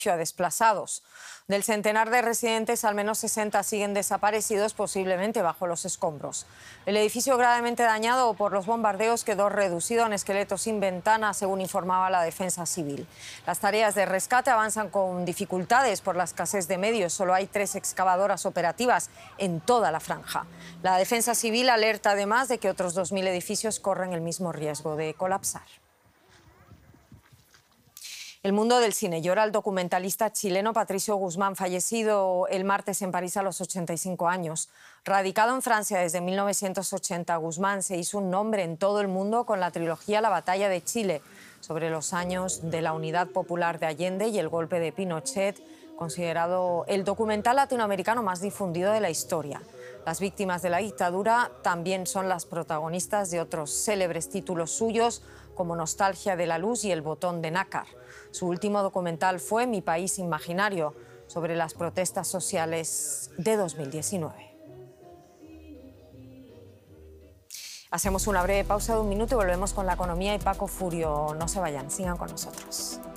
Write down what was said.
a desplazados. Del centenar de residentes, al menos 60 siguen desaparecidos, posiblemente bajo los escombros. El edificio gravemente dañado por los bombardeos quedó reducido a un esqueleto sin ventanas, según informaba la Defensa Civil. Las tareas de rescate avanzan con dificultades por la escasez de medios. Solo hay 3 excavadoras operativas en toda la franja. La Defensa Civil alerta además de que otros 2.000 edificios corren el mismo riesgo de colapsar. El mundo del cine llora al documentalista chileno Patricio Guzmán, fallecido el martes en París a los 85 años. Radicado en Francia desde 1980, Guzmán se hizo un nombre en todo el mundo con la trilogía La batalla de Chile, sobre los años de la Unidad Popular de Allende y el golpe de Pinochet, considerado el documental latinoamericano más difundido de la historia. Las víctimas de la dictadura también son las protagonistas de otros célebres títulos suyos, como Nostalgia de la luz y El botón de nácar. Su último documental fue Mi país imaginario, sobre las protestas sociales de 2019. Hacemos una breve pausa de 1 minuto y volvemos con la economía y Paco Furio. No se vayan, sigan con nosotros.